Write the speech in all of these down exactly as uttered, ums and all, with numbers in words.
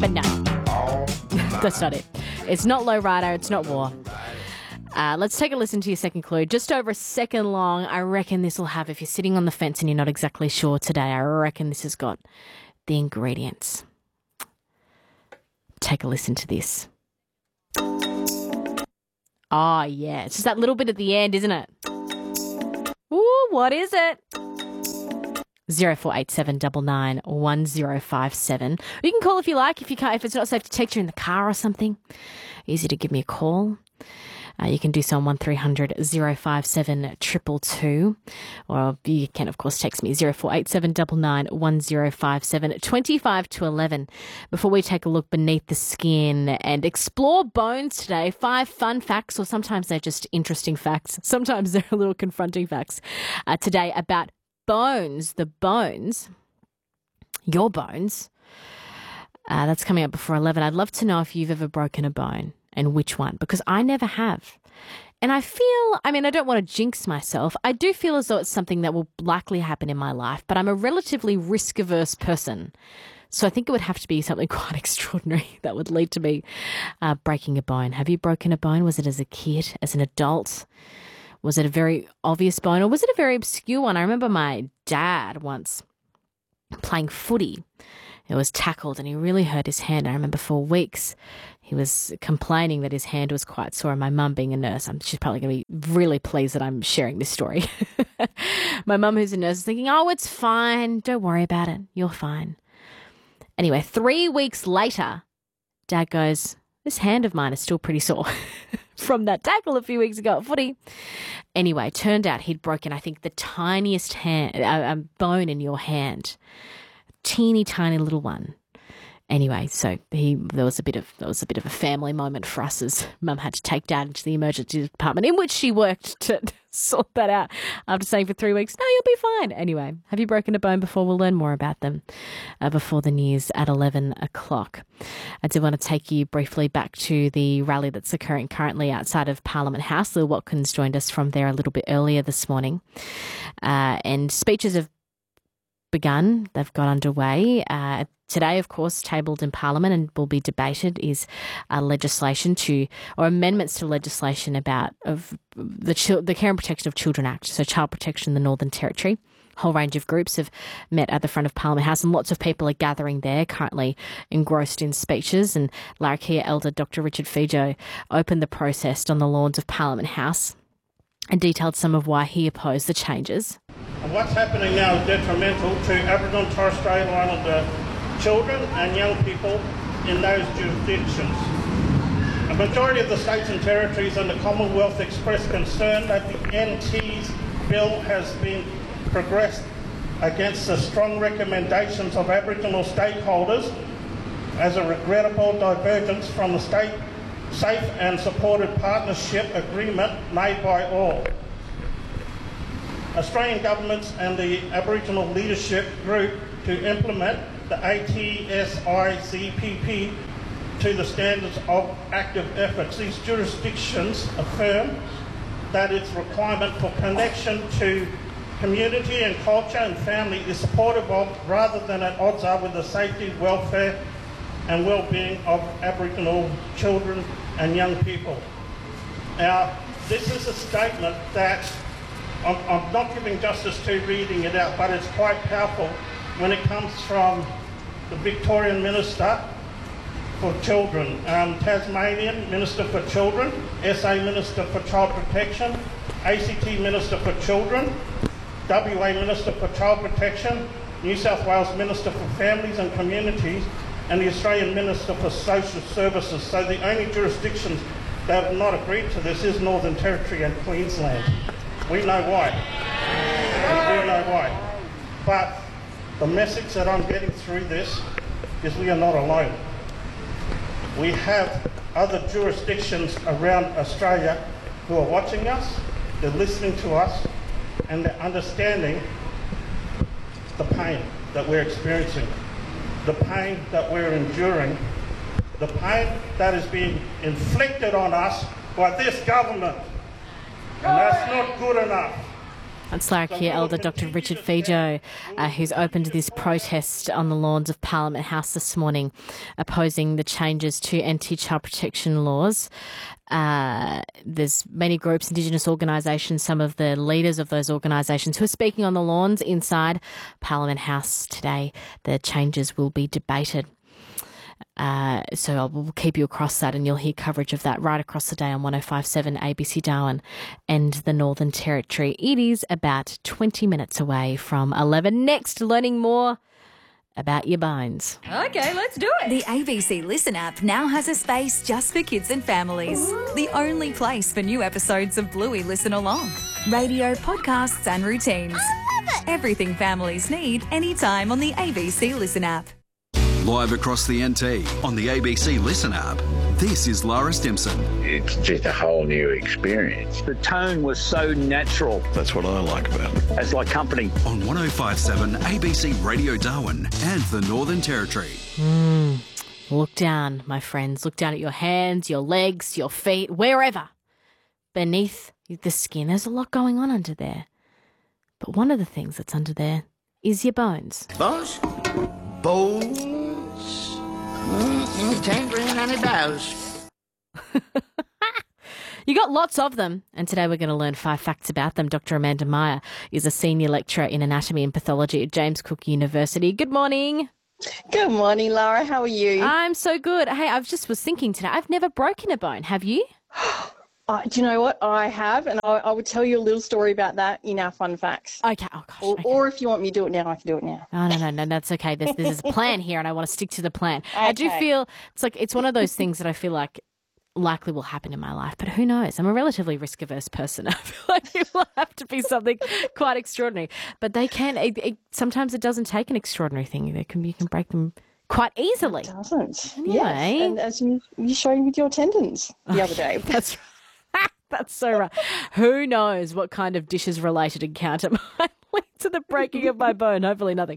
But no, that's not it. It's not low rider. It's not war. Uh, let's take a listen to your second clue. Just over a second long. I reckon this will have, if you're sitting on the fence and you're not exactly sure today, I reckon this has got the ingredients. Take a listen to this. Oh, yeah. It's just that little bit at the end, isn't it? Ooh, what is it? zero four eight seven nine nine one zero five seven. You can call if you like, if you can't, if it's not safe to text you in the car or something. Easy to give me a call. Uh, you can do so on one three hundred oh five seven two two two. Or you can, of course, text me zero four eight seven nine nine one zero five seven, twenty-five to eleven. Before we take a look beneath the skin and explore bones today, five fun facts, or sometimes they're just interesting facts. Sometimes they're a little confronting facts uh, today about bones, the bones, your bones. Uh, that's coming up before eleven. I'd love to know if you've ever broken a bone and which one, because I never have. And I feel, I mean, I don't want to jinx myself. I do feel as though it's something that will likely happen in my life, but I'm a relatively risk-averse person. So I think it would have to be something quite extraordinary that would lead to me uh, breaking a bone. Have you broken a bone? Was it as a kid, as an adult? Was it a very obvious bone, or was it a very obscure one? I remember my dad once playing footy. It was tackled and he really hurt his hand. I remember for weeks he was complaining that his hand was quite sore, and my mum, being a nurse, I'm, she's probably going to be really pleased that I'm sharing this story. My mum, who's a nurse, is thinking, oh, it's fine. Don't worry about it. You're fine. Anyway, three weeks later, Dad goes, this hand of mine is still pretty sore from that tackle a few weeks ago at footy. Anyway, turned out he'd broken, I think, the tiniest hand, uh, um, bone in your hand. Teeny tiny little one. Anyway, so he there was a bit of there was a bit of a family moment for us, as Mum had to take Dad into the emergency department, in which she worked to sort that out after saying for three weeks, no, you'll be fine. Anyway, have you broken a bone before? We'll learn more about them uh, before the news at eleven o'clock. I did want to take you briefly back to the rally that's occurring currently outside of Parliament House. Lil Watkins joined us from there a little bit earlier this morning, uh, and speeches have begun. They've got underway. Uh, today, of course, tabled in Parliament and will be debated is uh, legislation to, or amendments to legislation about of the Chil- the Care and Protection of Children Act, so Child Protection in the Northern Territory. A whole range of groups have met at the front of Parliament House, and lots of people are gathering there, currently engrossed in speeches. And Larrakia Elder Doctor Richard Fijo opened the protest on the lawns of Parliament House and detailed some of why he opposed the changes. And what's happening now is detrimental to Aboriginal and Torres Strait Islander children and young people in those jurisdictions. A majority of the states and territories and the Commonwealth expressed concern that the N T's bill has been progressed against the strong recommendations of Aboriginal stakeholders as a regrettable divergence from the state safe and supported partnership agreement made by all. Australian governments and the Aboriginal Leadership Group to implement the A T S I Z P P to the standards of active efforts. These jurisdictions affirm that its requirement for connection to community and culture and family is supportive of, rather than at odds are with, the safety, welfare and well-being of Aboriginal children and young people. Now, this is a statement that I'm, I'm not giving justice to reading it out, but it's quite powerful when it comes from the Victorian Minister for Children, um, Tasmanian Minister for Children, S A Minister for Child Protection, A C T Minister for Children, W A Minister for Child Protection, New South Wales Minister for Families and Communities, and the Australian Minister for Social Services. So the only jurisdictions that have not agreed to this is Northern Territory and Queensland. We know why. We do know why. But the message that I'm getting through this is we are not alone. We have other jurisdictions around Australia who are watching us, they're listening to us, and they're understanding the pain that we're experiencing, the pain that we're enduring, the pain that is being inflicted on us by this government. And that's not good enough. That's Larrakia Elder Doctor Richard Fijo, uh, who's opened this protest on the lawns of Parliament House this morning, opposing the changes to anti-child protection laws. Uh, there's many groups, Indigenous organisations, some of the leaders of those organisations who are speaking on the lawns inside Parliament House today. The changes will be debated. Uh, so I will keep you across that, and you'll hear coverage of that right across the day on one oh five point seven A B C Darwin and the Northern Territory. It is about twenty minutes away from eleven. Next, learning more about your bones. Okay, let's do it. The A B C Listen app now has a space just for kids and families. The only place for new episodes of Bluey Listen Along. Radio, podcasts and routines. I love it. Everything families need anytime on the A B C Listen app. Live across the N T on the A B C Listen app. This is Lara Stimson. It's just a whole new experience. The tone was so natural. That's what I like about it. It's like company. On one oh five point seven A B C Radio Darwin and the Northern Territory. Mm. Look down, my friends. Look down at your hands, your legs, your feet, wherever. Beneath the skin, there's a lot going on under there. But one of the things that's under there is your bones. Bones? Bones? Mm, can't bring any bells. You got lots of them, and today we're going to learn five facts about them. Doctor Amanda Meyer is a senior lecturer in anatomy and pathology at James Cook University. Good morning. Good morning, Lara. How are you? I'm so good. Hey, I just was thinking today, I've never broken a bone. Have you? Uh, do you know what? I have, and I, I would tell you a little story about that in our fun facts. Okay. Oh, gosh. Or, okay. or if you want me to do it now, I can do it now. Oh, no, no, no, that's okay. There's, there's a plan here, and I want to stick to the plan. Okay. I do feel it's like it's one of those things that I feel like likely will happen in my life, but who knows? I'm a relatively risk-averse person. I feel like it will have to be something quite extraordinary. But they can. It, it, sometimes it doesn't take an extraordinary thing. They can, you can break them quite easily. It doesn't. Anyway. Yes, and as you, you showed with your tendons the other day. That's right. That's so right. Who knows what kind of dishes-related encounter might lead to the breaking of my bone? Hopefully nothing.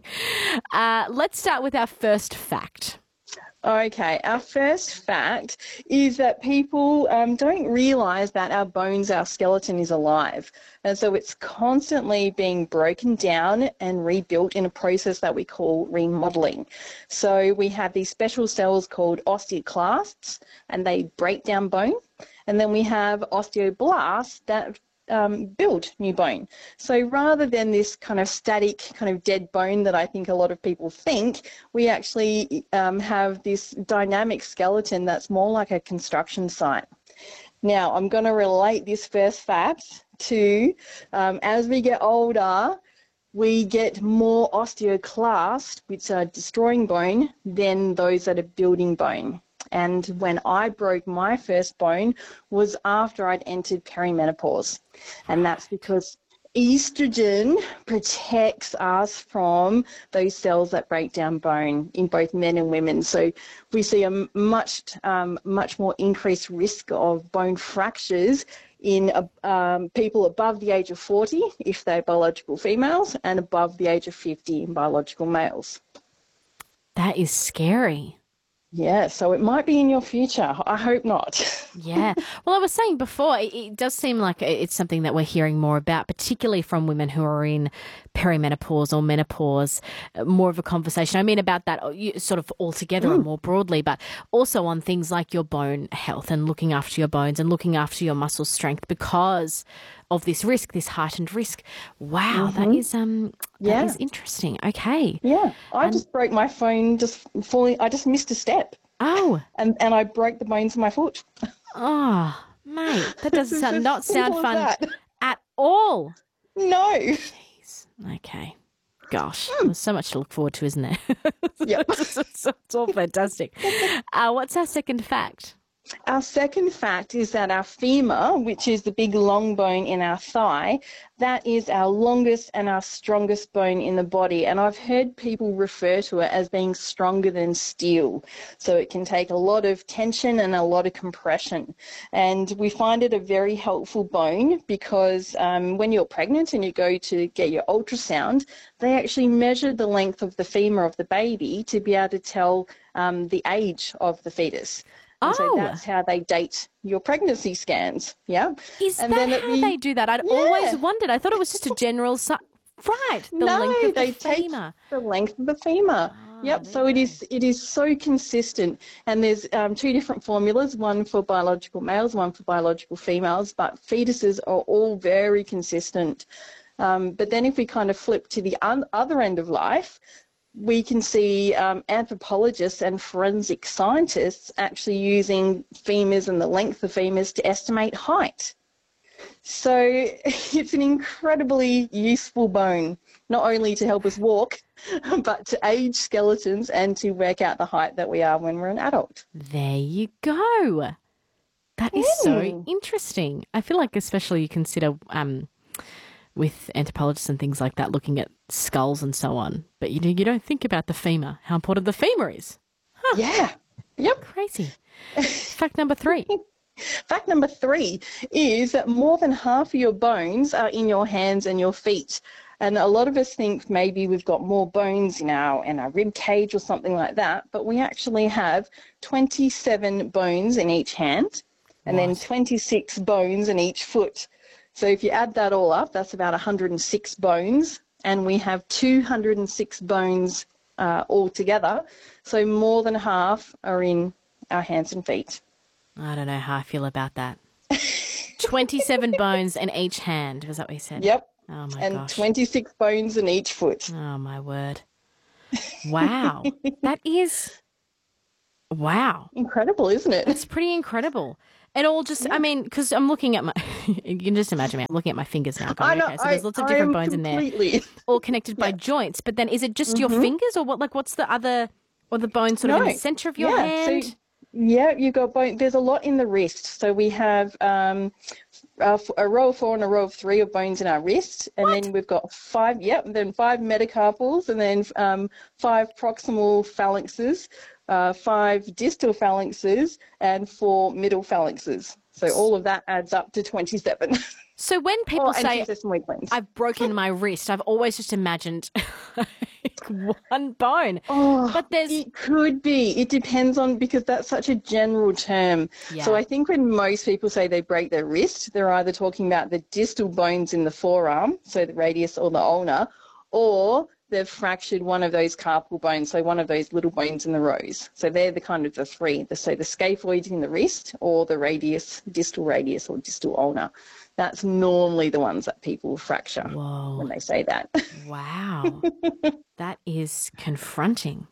Uh, let's start with our first fact. Okay, our first fact is that people um, don't realise that our bones, our skeleton is alive. And so it's constantly being broken down and rebuilt in a process that we call remodelling. So we have these special cells called osteoclasts, and they break down bone. And then we have osteoblasts that um, build new bone. So rather than this kind of static, kind of dead bone that I think a lot of people think, we actually um, have this dynamic skeleton that's more like a construction site. Now, I'm going to relate this first fact to um, as we get older, we get more osteoclasts, which are destroying bone, than those that are building bone. And when I broke my first bone was after I'd entered perimenopause. And that's because estrogen protects us from those cells that break down bone in both men and women. So we see a much, um, much more increased risk of bone fractures in uh, um, people above the age of forty, if they're biological females, and above the age of fifty in biological males. That is scary. Yeah, so it might be in your future. I hope not. Yeah. Well, I was saying before, it, it does seem like it's something that we're hearing more about, particularly from women who are in perimenopause or menopause, more of a conversation. I mean about that sort of altogether mm. and more broadly, but also on things like your bone health and looking after your bones and looking after your muscle strength because of this risk, this heightened risk. Wow, mm-hmm. that is um, that yeah. is interesting. Okay. Yeah, I and, just broke my phone just falling. I just missed a step. Oh. And and I broke the bones of my foot. Oh, mate, that doesn't sound, not sound fun that. at all. No. Jeez. Okay. Gosh, mm. there's so much to look forward to, isn't there? Yep. it's, it's all fantastic. Uh, what's our second fact? Our second fact is that our femur, which is the big long bone in our thigh, that is our longest and our strongest bone in the body. And I've heard people refer to it as being stronger than steel. So it can take a lot of tension and a lot of compression. And we find it a very helpful bone because um, when you're pregnant and you go to get your ultrasound, they actually measure the length of the femur of the baby to be able to tell um, the age of the fetus. And so Oh. that's how they date your pregnancy scans. Yeah. Is and that then at how the- they do that? I'd Yeah. always wondered. I thought it was just a general... Si- right, the no, length of they the take femur. the length of the femur. Ah, Yep. there So you it go. is it is so consistent, and there's um, two different formulas, one for biological males, one for biological females. But fetuses are all very consistent. Um, but then if we kind of flip to the un- other end of life, we can see um, anthropologists and forensic scientists actually using femurs and the length of femurs to estimate height. So it's an incredibly useful bone, not only to help us walk, but to age skeletons and to work out the height that we are when we're an adult. There you go. That is so Mm. interesting. I feel like especially you consider um, with anthropologists and things like that looking at skulls and so on, but you, you don't think about the femur, how important the femur is. Yeah. Yep. Crazy. Fact number three. Fact number three is that more than half of your bones are in your hands and your feet. And a lot of us think maybe we've got more bones in our, in our rib cage or something like that, but we actually have twenty-seven bones in each hand and then What? twenty-six bones in each foot. So if you add that all up, that's about one hundred six bones, and we have two hundred six bones uh, altogether. So more than half are in our hands and feet. I don't know how I feel about that. twenty-seven bones in each hand. Was that what you said? Yep. Oh, my and gosh. twenty-six bones in each foot. Oh, my word. Wow. That is... Wow. Incredible, isn't it? It's pretty incredible. And all just, I mean, because I'm looking at my, you can just imagine me, I'm looking at my fingers now. Going, I know. okay, so there's I- lots of I different am bones in there, completely- all connected by joints. But then is it just your fingers or what, like, what's the other, or the bone sort of in No. the center of your Yeah, hand? So, yeah, you got bone. There's a lot in the wrist. So we have um, a, a row of four and a row of three of bones in our wrist, and then we've got five. Yep, and then five metacarpals, and then um, five proximal phalanxes, uh, five distal phalanxes, and four middle phalanxes. So all of that adds up to twenty-seven. So when people Oh, and say, two sesamoid bones. I've broken my wrist, I've always just imagined one bone. Oh, But there's, It could be. It depends on, because that's such a general term. Yeah. So I think when most people say they break their wrist, they're either talking about the distal bones in the forearm, so the radius or the ulna, or they've fractured one of those carpal bones, so one of those little bones in the rows. So they're the kind of the three. The, so the scaphoid in the wrist, or the radius, distal radius or distal ulna. That's normally the ones that people fracture Whoa. when they say that. wow, that is confronting.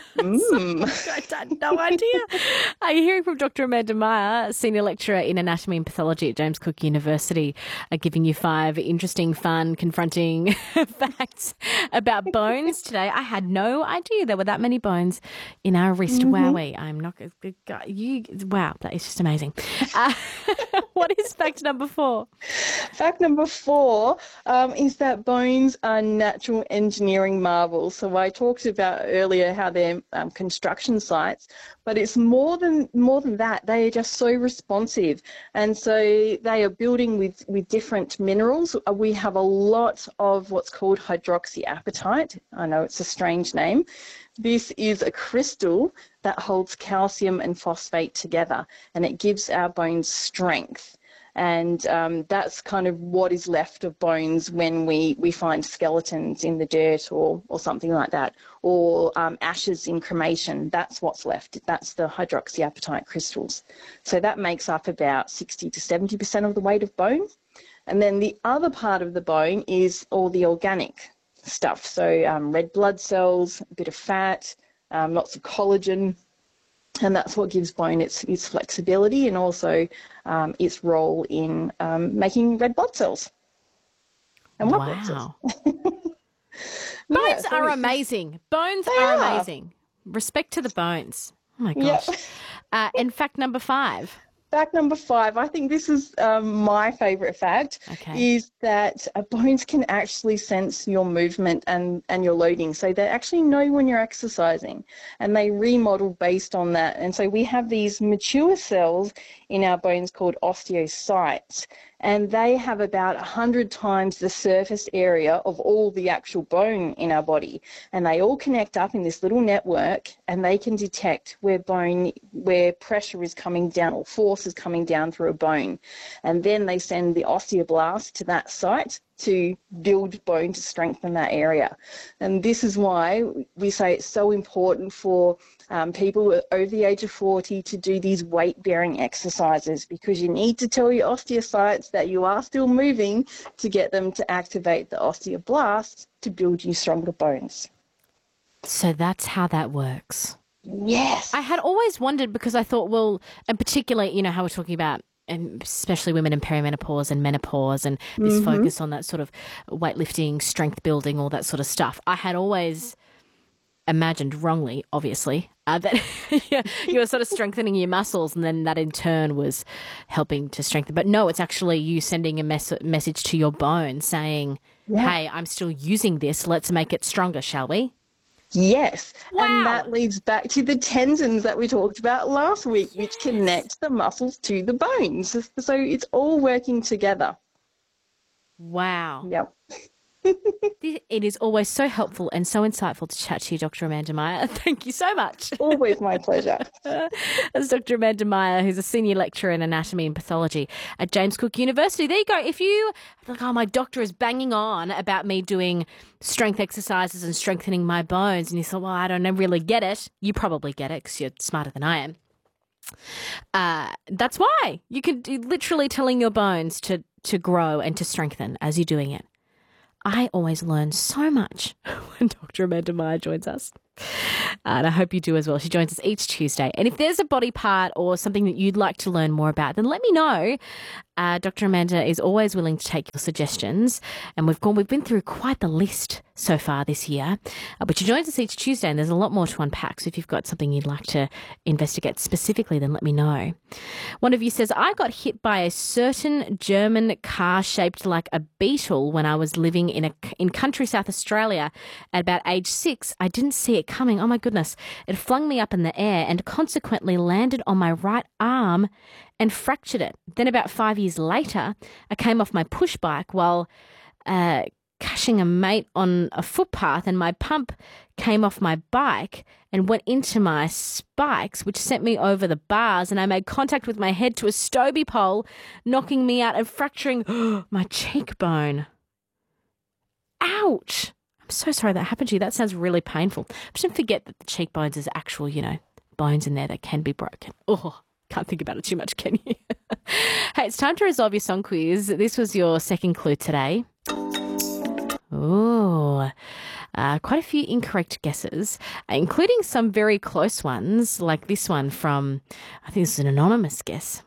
Mm. I had no idea. Are you hearing from Doctor Amanda Meyer, Senior Lecturer in Anatomy and Pathology at James Cook University, uh, giving you five interesting, fun, confronting facts about bones today? I had no idea there were that many bones in our wrist. Mm-hmm. Wowee. I'm not going to... You, wow, that is just amazing. Uh, what is fact number four? Fact number four um, is that bones are natural engineering marvels. So I talked about earlier how they're um, construction sites, but it's more than more than that. They are just so responsive, and so they are building with with different minerals. We have a lot of what's called hydroxyapatite. I know it's a strange name. This is a crystal that holds calcium and phosphate together, and it gives our bones strength. And um, that's kind of what is left of bones when we, we find skeletons in the dirt or, or something like that, or um, ashes in cremation. That's what's left. That's the hydroxyapatite crystals. So that makes up about sixty to seventy percent of the weight of bone. And then the other part of the bone is all the organic stuff. So um, red blood cells, a bit of fat, um, lots of collagen. And that's what gives bone its, its flexibility and also um, its role in um, making red blood cells. And white blood cells. Wow. Yeah, Bones so are it's- amazing. Bones They are, are. amazing. Respect to the bones. Oh my Yeah. gosh. Uh, and fact number five. Fact number five, I think this is um, my favourite fact, Okay. is that uh, bones can actually sense your movement and, and your loading. So they actually know when you're exercising, and they remodel based on that. And so we have these mature cells in our bones called osteocytes, and they have about one hundred times the surface area of all the actual bone in our body. And they all connect up in this little network, and they can detect where bone, where pressure is coming down or force is coming down through a bone. And then they send the osteoblast to that site to build bone to strengthen that area. And this is why we say it's so important for um, people over the age of forty to do these weight-bearing exercises, because you need to tell your osteocytes that you are still moving to get them to activate the osteoblast to build you stronger bones. So that's how that works. Yes. I had always wondered, because I thought, well, and particularly, you know, how we're talking about, and especially women in perimenopause and menopause and this mm-hmm. focus on that sort of weightlifting, strength building, all that sort of stuff. I had always imagined wrongly, obviously, uh, that yeah, you were sort of strengthening your muscles, and then that in turn was helping to strengthen. But no, it's actually you sending a mes- message to your bone saying, yeah. hey, I'm still using this. Let's make it stronger, shall we? Yes, wow. And that leads back to the tendons that we talked about last week, yes. which connect the muscles to the bones. So it's all working together. Wow. Yep. It is always so helpful and so insightful to chat to you, Doctor Amanda Meyer. Thank you so much. Always my pleasure. That's Doctor Amanda Meyer, who's a senior lecturer in anatomy and pathology at James Cook University. There you go. If you like, oh, my doctor is banging on about me doing strength exercises and strengthening my bones, and you thought, well, I don't really get it. You probably get it because you're smarter than I am. Uh, that's why you can do literally telling your bones to, to grow and to strengthen as you're doing it. I always learn so much when Doctor Amanda Meyer joins us. And I hope you do as well. She joins us each Tuesday. And if there's a body part or something that you'd like to learn more about, then let me know. Uh, Doctor Amanda is always willing to take your suggestions. And we've gone, we've been through quite the list so far this year. Uh, but she joins us each Tuesday, and there's a lot more to unpack. So if you've got something you'd like to investigate specifically, then let me know. One of you says, I got hit by a certain German car shaped like a beetle when I was living in a in country South Australia at about age six. I didn't see it coming. Oh my goodness. It flung me up in the air and consequently landed on my right arm and fractured it. Then about five years later, I came off my push bike while uh, cashing a mate on a footpath, and my pump came off my bike and went into my spikes, which sent me over the bars, and I made contact with my head to a Stobie pole, knocking me out and fracturing my cheekbone. Ouch. I'm so sorry that happened to you. That sounds really painful. But don't forget that the cheekbones is actual, you know, bones in there that can be broken. Oh, can't think about it too much, can you? Hey, it's time to resolve your song quiz. This was your second clue today. Ooh, uh, quite a few incorrect guesses, including some very close ones, like this one from, I think this is an anonymous guess.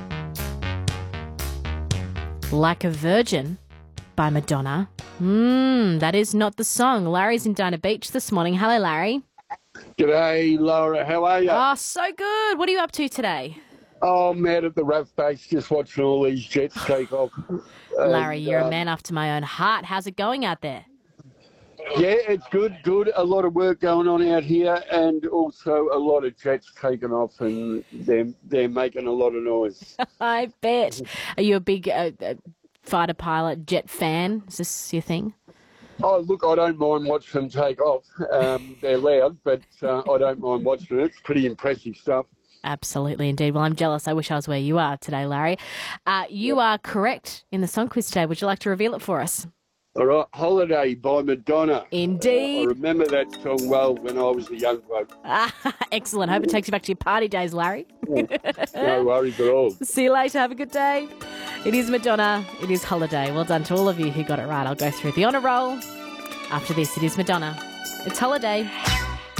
Like a Virgin by Madonna. Hmm, that is not the song. Larry's in Dinah Beach this morning. Hello, Larry. G'day, Laura. How are you? Oh, so good. What are you up to today? Oh, I'm out at the R A F base just watching all these jets take off. Larry, and, you're uh, a man after my own heart. How's it going out there? Yeah, it's good, good. A lot of work going on out here, and also a lot of jets taking off, and they're, they're making a lot of noise. I bet. Are you a big uh, uh, fighter pilot, jet fan? Is this your thing? Oh, look, I don't mind watching them take off. Um, they're loud, but uh, I don't mind watching it. It's pretty impressive stuff. Absolutely, indeed. Well, I'm jealous. I wish I was where you are today, Larry. Uh, you are correct in the song quiz today. Would you like to reveal it for us? All right, Holiday by Madonna. Indeed. Uh, I remember that song well when I was a young bloke. Excellent. Hope it takes you back to your party days, Larry. No worries at all. See you later. Have a good day. It is Madonna. It is Holiday. Well done to all of you who got it right. I'll go through the honour roll. After this, it is Madonna. It's Holiday.